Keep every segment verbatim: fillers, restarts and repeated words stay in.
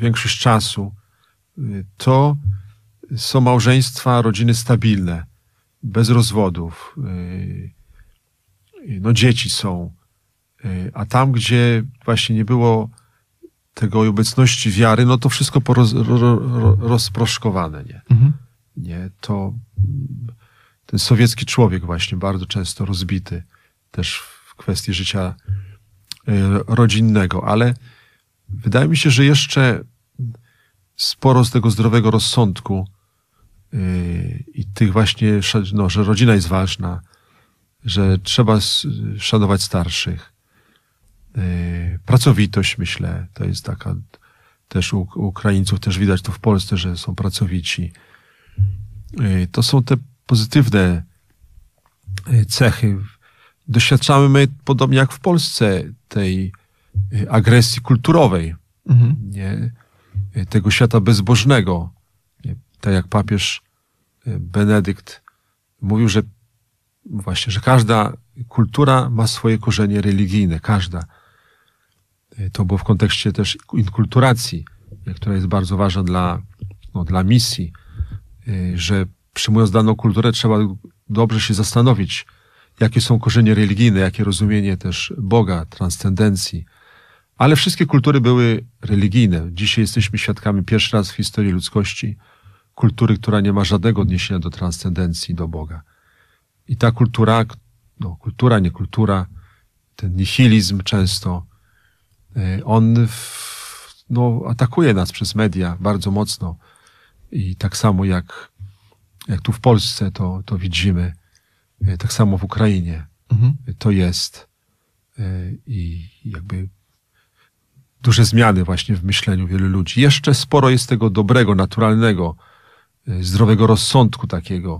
większość czasu, to są małżeństwa, rodziny stabilne, bez rozwodów. No dzieci są. A tam, gdzie właśnie nie było tego obecności wiary, no to wszystko poroz, ro, ro, rozproszkowane, nie? Mhm. Nie, to ten sowiecki człowiek właśnie bardzo często rozbity też w kwestii życia rodzinnego, ale wydaje mi się, że jeszcze sporo z tego zdrowego rozsądku yy, i tych właśnie, no, że rodzina jest ważna, że trzeba szanować starszych. Yy, pracowitość, myślę, to jest taka też u, u Ukraińców, też widać to w Polsce, że są pracowici. Yy, to są te pozytywne cechy. Doświadczamy my, podobnie jak w Polsce, tej agresji kulturowej, mhm. nie? Tego świata bezbożnego. Nie? Tak jak papież Benedykt mówił, że właśnie, że każda kultura ma swoje korzenie religijne. Każda. To było w kontekście też inkulturacji, która jest bardzo ważna dla, no, dla misji, że przyjmując daną kulturę trzeba dobrze się zastanowić, jakie są korzenie religijne, jakie rozumienie też Boga, transcendencji. Ale wszystkie kultury były religijne. Dzisiaj jesteśmy świadkami pierwszy raz w historii ludzkości kultury, która nie ma żadnego odniesienia do transcendencji, do Boga. I ta kultura, no kultura, nie kultura, ten nihilizm często, on no, atakuje nas przez media bardzo mocno. I tak samo jak, jak tu w Polsce to, to widzimy, tak samo w Ukrainie mhm. to jest. I jakby duże zmiany właśnie w myśleniu wielu ludzi. Jeszcze sporo jest tego dobrego, naturalnego, zdrowego rozsądku takiego.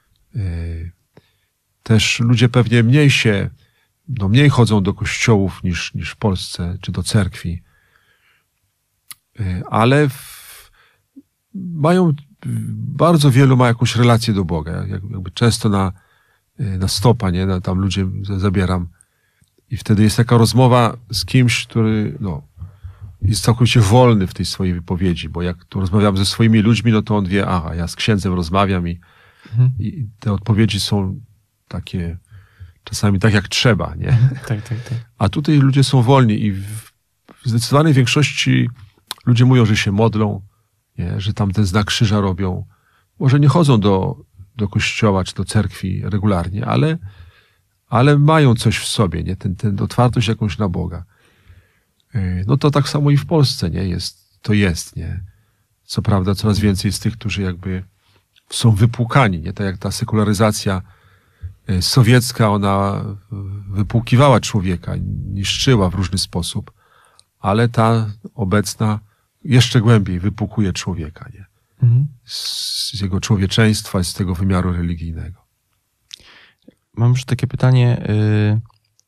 Też ludzie pewnie mniej się, no mniej chodzą do kościołów niż, niż w Polsce, czy do cerkwi. Ale w, mają, bardzo wielu ma jakąś relację do Boga. Jakby często na, na stopa, nie? Na, tam ludzie zabieram. I wtedy jest taka rozmowa z kimś, który, no, jest całkowicie wolny w tej swojej wypowiedzi, bo jak tu rozmawiam ze swoimi ludźmi, no to on wie, aha, ja z księdzem rozmawiam i, mhm. i te odpowiedzi są takie, czasami tak jak trzeba, nie? Tak, tak, tak. A tutaj ludzie są wolni i w zdecydowanej większości ludzie mówią, że się modlą, nie? Że tam ten znak krzyża robią. Może nie chodzą do, do kościoła czy do cerkwi regularnie, ale, ale mają coś w sobie, nie? Ten, ten otwartość jakąś na Boga. No to tak samo i w Polsce, nie? Jest, to jest, nie? Co prawda coraz więcej jest tych, którzy jakby są wypłukani, nie? Tak jak ta sekularyzacja sowiecka, ona wypłukiwała człowieka, niszczyła w różny sposób, ale ta obecna jeszcze głębiej wypłukuje człowieka, nie? Mhm. Z, z jego człowieczeństwa, z tego wymiaru religijnego. Mam już takie pytanie, yy...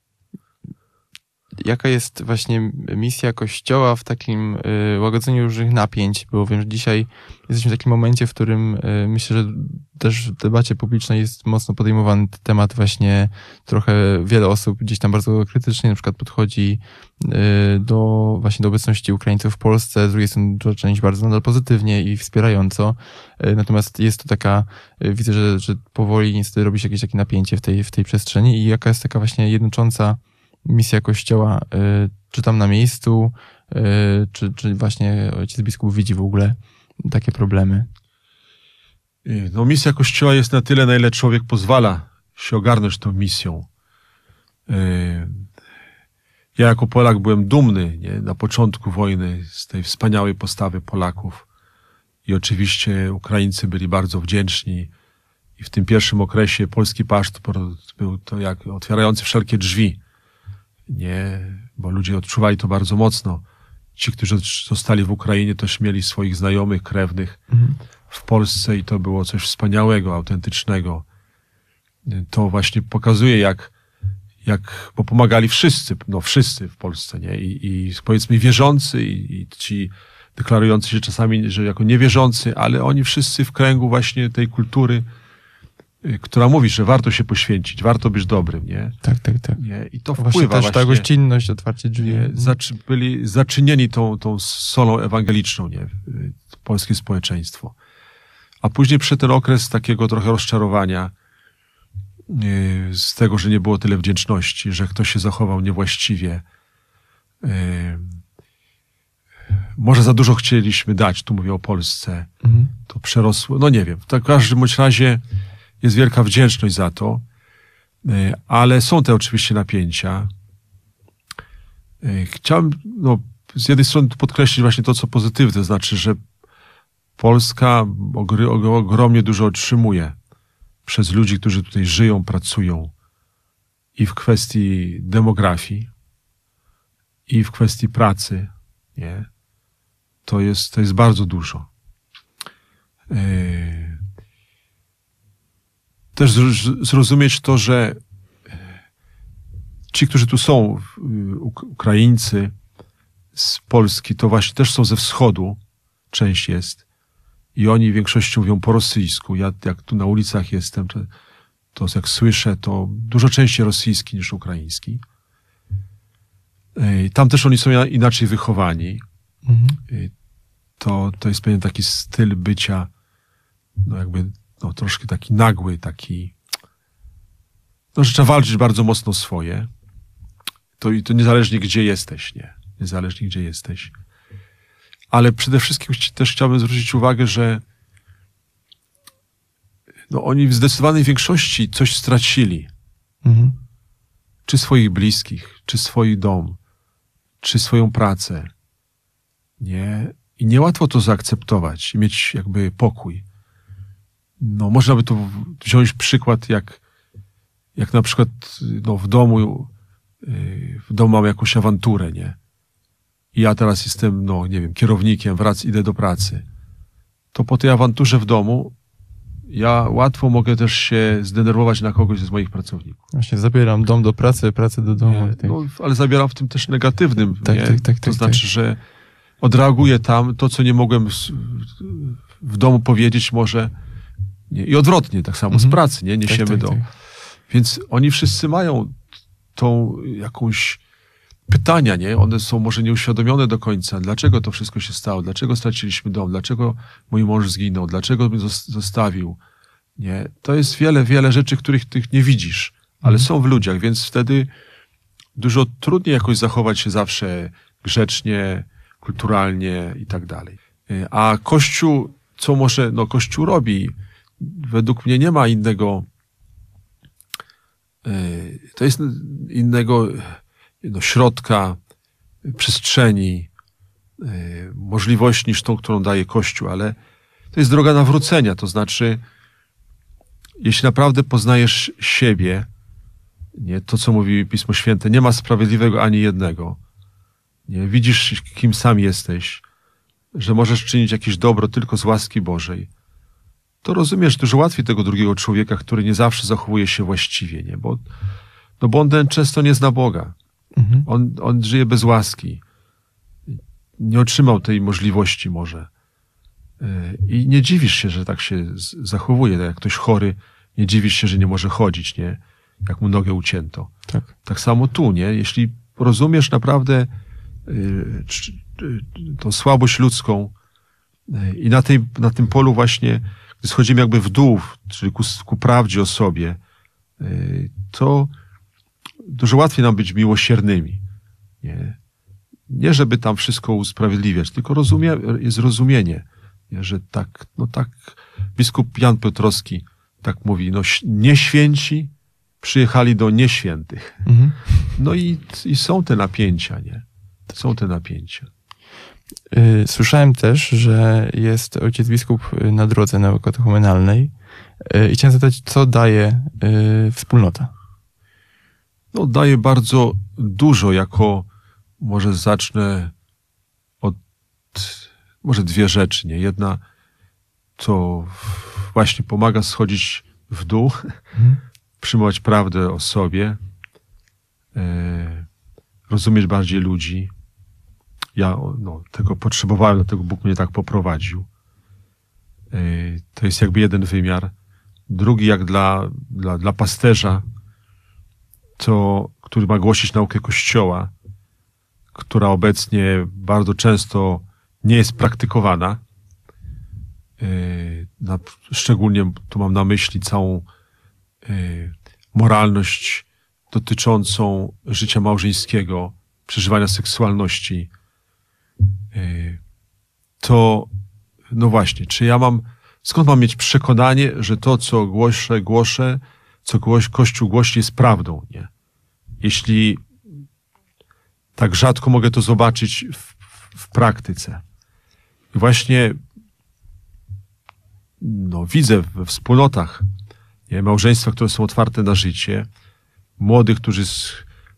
jaka jest właśnie misja Kościoła w takim y, łagodzeniu różnych napięć? Bo wiem, że dzisiaj jesteśmy w takim momencie, w którym y, myślę, że też w debacie publicznej jest mocno podejmowany temat właśnie trochę wiele osób gdzieś tam bardzo krytycznie na przykład podchodzi y, do właśnie do obecności Ukraińców w Polsce, z drugiej strony duża część bardzo nadal pozytywnie i wspierająco. Y, natomiast jest to taka, y, widzę, że, że powoli niestety robi się jakieś takie napięcie w tej, w tej przestrzeni i jaka jest taka właśnie jednocząca misja Kościoła, y, czy tam na miejscu, y, czy, czy właśnie ojciec biskup widzi w ogóle takie problemy? No, misja Kościoła jest na tyle, na ile człowiek pozwala się ogarnąć tą misją. Y, ja jako Polak byłem dumny, nie, na początku wojny z tej wspaniałej postawy Polaków i oczywiście Ukraińcy byli bardzo wdzięczni i w tym pierwszym okresie polski paszport był to jak otwierający wszelkie drzwi. Nie, bo ludzie odczuwali to bardzo mocno. Ci, którzy zostali w Ukrainie, też mieli swoich znajomych, krewnych mhm. w Polsce i to było coś wspaniałego, autentycznego. To właśnie pokazuje, jak, jak bo pomagali wszyscy, no wszyscy w Polsce, nie? I, i powiedzmy wierzący i, i ci deklarujący się czasami, że jako niewierzący, ale oni wszyscy w kręgu właśnie tej kultury y, która mówi, że warto się poświęcić, warto być dobrym, nie? Tak, tak, tak. nie? I to Właśnie wpływa też właśnie. ta gościnność, otwarcie drzwi. Nie, zaczy, byli zaczynieni tą, tą solą ewangeliczną, nie? Y, polskie społeczeństwo. A później przyszedł ten okres takiego trochę rozczarowania y, z tego, że nie było tyle wdzięczności, że ktoś się zachował niewłaściwie. Y, może za dużo chcieliśmy dać, tu mówię o Polsce. Mhm. To przerosło, no nie wiem. W każdym bądź razie jest wielka wdzięczność za to, y, ale są te oczywiście napięcia. Y, chciałem no, z jednej strony podkreślić właśnie to, co pozytywne, to znaczy, że Polska ogry, ogromnie dużo otrzymuje przez ludzi, którzy tutaj żyją, pracują i w kwestii demografii, i w kwestii pracy, nie? To jest, to jest bardzo dużo. Yy... Też zrozumieć to, że ci, którzy tu są, Ukraińcy z Polski, to właśnie też są ze wschodu, część jest, i oni w większości mówią po rosyjsku. Ja jak tu na ulicach jestem, to, to jak słyszę, to dużo częściej rosyjski niż ukraiński. Yy, tam też oni są inaczej wychowani. Mhm. Yy, to, to jest pewien taki styl bycia, no jakby, no troszkę taki nagły, taki, no że trzeba walczyć bardzo mocno swoje. To, i to niezależnie gdzie jesteś, nie? Niezależnie gdzie jesteś. Ale przede wszystkim też chciałbym zwrócić uwagę, że no oni w zdecydowanej większości coś stracili. Mhm. Czy swoich bliskich, czy swój dom, czy swoją pracę. Nie? I niełatwo to zaakceptować i mieć jakby pokój. No można by tu wziąć przykład, jak, jak na przykład no, w domu w domu mam jakąś awanturę, nie? I ja teraz jestem, no nie wiem, kierownikiem, wrac, idę do pracy. To po tej awanturze w domu ja łatwo mogę też się zdenerwować na kogoś z moich pracowników. Właśnie zabieram dom do pracy, pracę do domu. Nie, no, ale zabieram w tym też negatywnym. Tak, nie? tak, tak, to tak, znaczy, tak. że odreaguję tam to, co nie mogłem w domu powiedzieć może. Nie? I odwrotnie, tak samo Mhm. z pracy, nie? Niesiemy tak, tak, do... tak. Więc oni wszyscy mają tą jakąś pytania, nie? One są może nieuświadomione do końca. Dlaczego to wszystko się stało? Dlaczego straciliśmy dom? Dlaczego mój mąż zginął? Dlaczego mnie zostawił? Nie? To jest wiele, wiele rzeczy, których tych nie widzisz, ale Mhm. są w ludziach, więc wtedy dużo trudniej jakoś zachować się zawsze grzecznie, kulturalnie i tak dalej. A Kościół, co może, no Kościół robi, według mnie nie ma innego, to jest innego no, środka, przestrzeni, możliwości niż tą, którą daje Kościół, ale to jest droga nawrócenia, to znaczy jeśli naprawdę poznajesz siebie, nie, to co mówi Pismo Święte, nie ma sprawiedliwego ani jednego, nie, widzisz kim sam jesteś, że możesz czynić jakieś dobro tylko z łaski Bożej, to rozumiesz dużo łatwiej tego drugiego człowieka, który nie zawsze zachowuje się właściwie, nie? Bo, no bo on ten często nie zna Boga. Mhm. On, on żyje bez łaski. Nie otrzymał tej możliwości może. I nie dziwisz się, że tak się zachowuje. Tak jak ktoś chory, nie dziwisz się, że nie może chodzić, nie? Jak mu nogę ucięto. Tak. Tak samo tu, nie? Jeśli rozumiesz naprawdę y, tą słabość ludzką y, i na, tej, na tym polu właśnie, gdy schodzimy jakby w dół, czyli ku, ku prawdzie o sobie, y, to dużo łatwiej nam być miłosiernymi. Nie, nie żeby tam wszystko usprawiedliwiać, tylko rozumie, jest rozumienie, nie? Że tak, no tak, biskup Jan Piotrowski tak mówi, no nieświęci przyjechali do nieświętych. Mhm. No i, i są te napięcia, nie? Są te napięcia. Y, Słyszałem też, że jest ojciec biskup na drodze naukotechumenalnej y, i chciałem zapytać, co daje y, wspólnota? No daje bardzo dużo, jako może zacznę od może dwie rzeczy, nie? Jedna to właśnie pomaga schodzić w dół, Mhm. przyjmować prawdę o sobie, e, rozumieć bardziej ludzi. Ja no, tego potrzebowałem, dlatego Bóg mnie tak poprowadził. E, to jest jakby jeden wymiar. drugi jak dla, dla, dla pasterza, to, który ma głosić naukę Kościoła, która obecnie bardzo często nie jest praktykowana. Na, szczególnie tu mam na myśli całą y, moralność dotyczącą życia małżeńskiego, przeżywania seksualności. Y, to, no właśnie, czy ja mam, skąd mam mieć przekonanie, że to, co głoszę, głoszę, co głoś, Kościół głosi, jest prawdą, nie? Jeśli tak rzadko mogę to zobaczyć w, w, w praktyce. I właśnie no, widzę we wspólnotach, nie, małżeństwa, które są otwarte na życie, młodych, którzy z,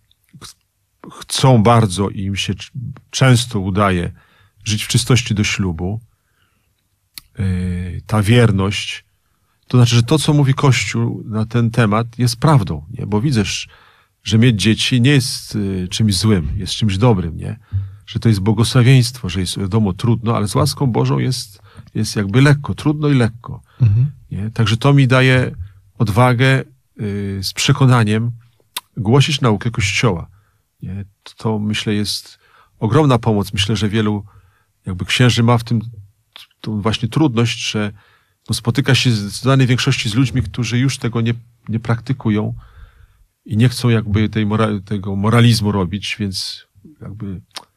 chcą bardzo i im się często udaje żyć w czystości do ślubu, yy, ta wierność, to znaczy, że to, co mówi Kościół na ten temat, jest prawdą, nie? Bo widzę, że mieć dzieci nie jest yy, czymś złym, jest czymś dobrym, nie? Że to jest błogosławieństwo, że jest wiadomo trudno, ale z łaską Bożą jest, jest jakby lekko, trudno i lekko. Mhm. Nie? Także to mi daje odwagę yy, z przekonaniem głosić naukę Kościoła. Nie? To, to myślę jest ogromna pomoc. Myślę, że wielu jakby księży ma w tym tą właśnie trudność, że no, spotyka się w zdecydowanej większości z ludźmi, którzy już tego nie, nie praktykują i nie chcą jakby tej mora- tego moralizmu robić, więc jakby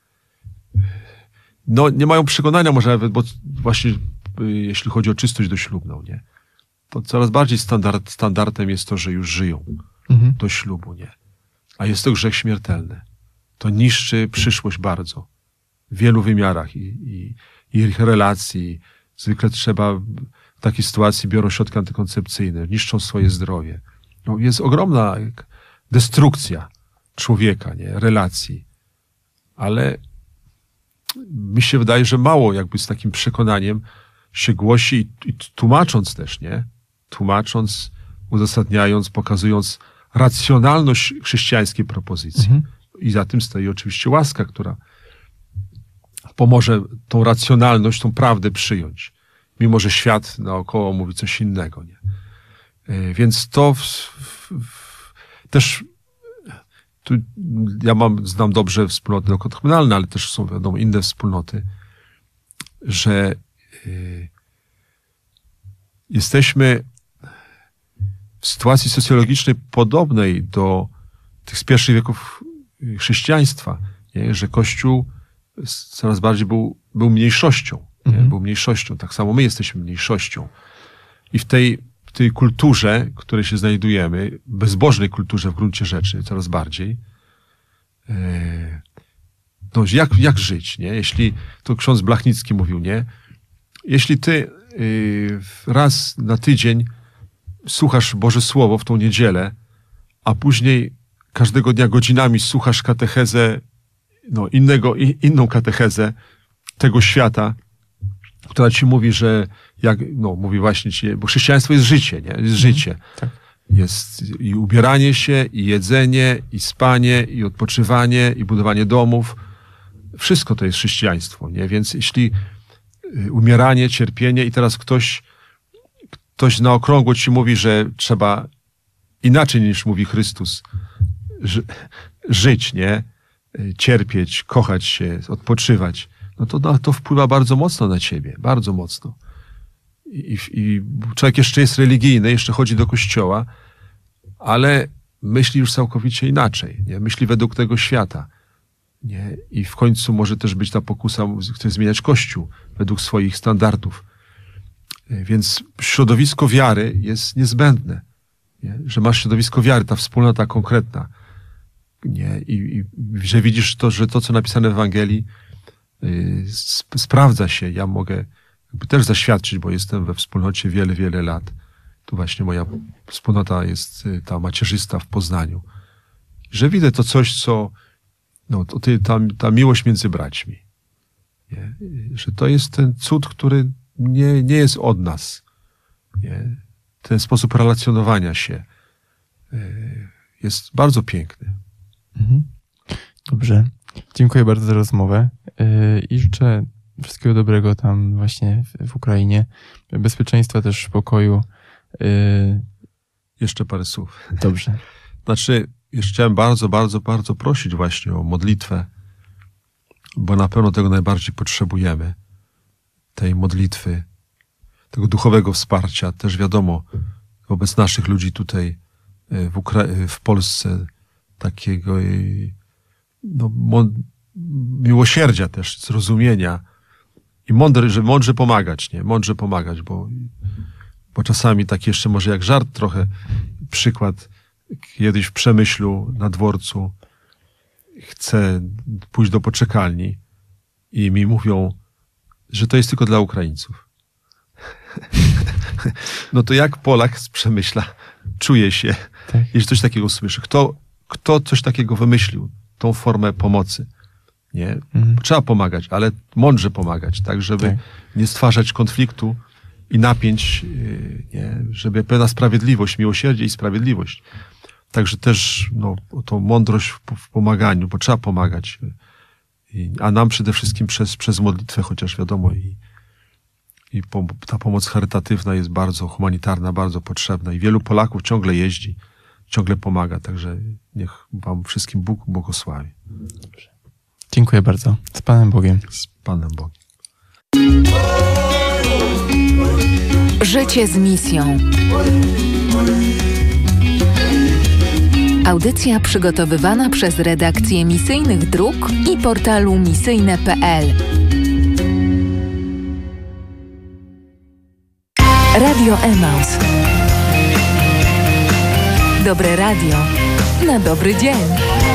no nie mają przekonania może nawet, bo właśnie jeśli chodzi o czystość doślubną, nie? To coraz bardziej standard, standardem jest to, że już żyją mhm. do ślubu, nie? A jest to grzech śmiertelny. To niszczy przyszłość bardzo. W wielu wymiarach i, i, i ich relacji. Zwykle trzeba w takiej sytuacji biorą środki antykoncepcyjne, niszczą swoje zdrowie. No, jest ogromna destrukcja człowieka, nie? Relacji. Ale mi się wydaje, że mało jakby z takim przekonaniem się głosi i, i tłumacząc też, nie? Tłumacząc, uzasadniając, pokazując racjonalność chrześcijańskiej propozycji. Mhm. I za tym stoi oczywiście łaska, która pomoże tą racjonalność, tą prawdę przyjąć. Mimo że świat naokoło mówi coś innego, nie? Więc to w, w, w, też tu ja mam, znam dobrze wspólnoty neokatechumenalne, ale też są wiadomo inne wspólnoty, że y, jesteśmy w sytuacji socjologicznej podobnej do tych z pierwszych wieków chrześcijaństwa, nie? Że Kościół coraz bardziej był, był mniejszością. Mhm. Nie? Był mniejszością. Tak samo my jesteśmy mniejszością. I w tej, w tej kulturze, w której się znajdujemy, bezbożnej kulturze w gruncie rzeczy, coraz bardziej, yy, no jak, jak żyć, nie? Jeśli, to ksiądz Blachnicki mówił, nie? Jeśli ty yy, raz na tydzień słuchasz Boże Słowo w tą niedzielę, a później każdego dnia godzinami słuchasz katechezę, no innego, inną katechezę tego świata, która ci mówi, że jak, no mówi właśnie ci, bo chrześcijaństwo jest życie, nie? Jest życie. Tak. Jest i ubieranie się, i jedzenie, i spanie, i odpoczywanie, i budowanie domów. Wszystko to jest chrześcijaństwo, nie? Więc jeśli umieranie, cierpienie i teraz ktoś, ktoś na okrągło ci mówi, że trzeba inaczej niż mówi Chrystus ży, żyć, nie? Cierpieć, kochać się, odpoczywać, no to, no, to wpływa bardzo mocno na ciebie, bardzo mocno. I, I człowiek jeszcze jest religijny, jeszcze chodzi do kościoła, ale myśli już całkowicie inaczej, nie? Myśli według tego świata. Nie? I w końcu może też być ta pokusa, chce zmieniać Kościół według swoich standardów. Więc środowisko wiary jest niezbędne. Nie? Że masz środowisko wiary, ta wspólnota konkretna. Nie? I, i że widzisz to, że to, co napisane w Ewangelii, yy, sp- sprawdza się. Ja mogę jakby też zaświadczyć, bo jestem we wspólnocie wiele, wiele lat. Tu właśnie moja wspólnota jest ta macierzysta w Poznaniu. Że widzę to coś, co no, to ty, ta, ta miłość między braćmi. Nie? Że to jest ten cud, który nie, nie jest od nas. Nie? Ten sposób relacjonowania się yy, jest bardzo piękny. Mhm. Dobrze. Dziękuję bardzo za rozmowę yy, i życzę wszystkiego dobrego tam właśnie w, w Ukrainie. Bezpieczeństwa też, pokoju Yy... Jeszcze parę słów. Dobrze. Znaczy, jeszcze chciałem bardzo, bardzo, bardzo prosić właśnie o modlitwę, bo na pewno tego najbardziej potrzebujemy. Tej modlitwy, tego duchowego wsparcia. Też wiadomo, wobec naszych ludzi tutaj w, Ukra- w Polsce, takiego no, mo- miłosierdzia też, zrozumienia i mądry, że mądrze pomagać, nie? Mądrze pomagać, bo, bo czasami tak jeszcze może jak żart trochę, przykład, kiedyś w Przemyślu na dworcu chcę pójść do poczekalni i mi mówią, że to jest tylko dla Ukraińców. No to jak Polak z Przemyśla czuje się, tak. jeśli coś takiego słyszy? Kto, kto coś takiego wymyślił? Tą formę pomocy. Nie? Mhm. Trzeba pomagać, ale mądrze pomagać, tak, żeby tak. nie stwarzać konfliktu i napięć, nie? Żeby pewna sprawiedliwość, miłosierdzie i sprawiedliwość. Także też no, tą mądrość w, w pomaganiu, bo trzeba pomagać. I, a nam przede wszystkim przez, przez modlitwę, chociaż wiadomo, i, i po, ta pomoc charytatywna jest bardzo humanitarna, bardzo potrzebna i wielu Polaków ciągle jeździ, ciągle pomaga, także niech wam wszystkim Bóg błogosławi. Dobrze. Dziękuję bardzo. Z Panem Bogiem. Z Panem Bogiem. Życie z misją. Audycja przygotowywana przez redakcję Misyjnych Dróg i portalu misyjne kropka pe el. Radio Emaus. Dobre radio na dobry dzień.